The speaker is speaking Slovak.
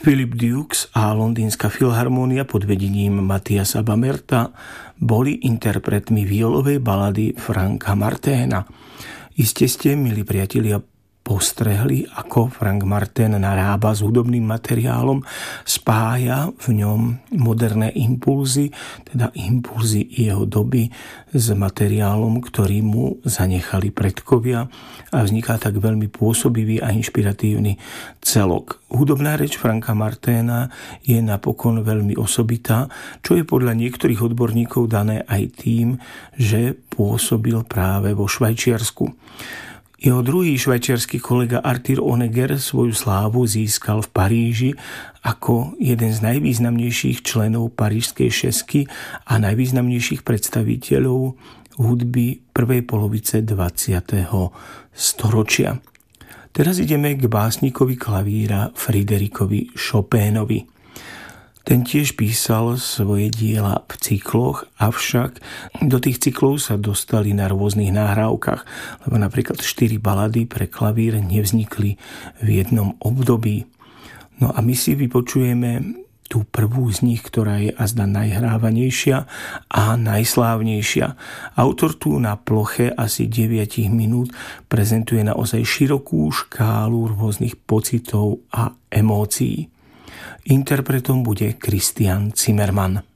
Philip Dukes a Londýnska filharmónia pod vedením Mathiasa Bamerta boli interpretmi violovej balady Franka Marténa. Iste ste, milí priatelia, postrehli, ako Frank Martin narába s hudobným materiálom, spája v ňom moderné impulzy, teda impulzy jeho doby s materiálom, ktorý mu zanechali predkovia, a vzniká tak veľmi pôsobivý a inšpiratívny celok. Hudobná reč Franka Marténa je napokon veľmi osobitá, čo je podľa niektorých odborníkov dané aj tým, že pôsobil práve vo Švajčiarsku. Jeho druhý švajčiarsky kolega Arthur Honegger svoju slávu získal v Paríži ako jeden z najvýznamnejších členov parížskej šesky a najvýznamnejších predstaviteľov hudby prvej polovice 20. storočia. Teraz ideme k básnikovi klavíra Fryderikovi Chopinovi. Ten tiež písal svoje diela v cykloch, avšak do tých cyklov sa dostali na rôznych nahrávkach, lebo napríklad 4 balady pre klavír nevznikli v jednom období. No a my si vypočujeme tú prvú z nich, ktorá je azda najhrávanejšia a najslávnejšia. Autor tu na ploche asi 9 minút prezentuje naozaj širokú škálu rôznych pocitov a emócií. Interpretom bude Christian Zimmermann.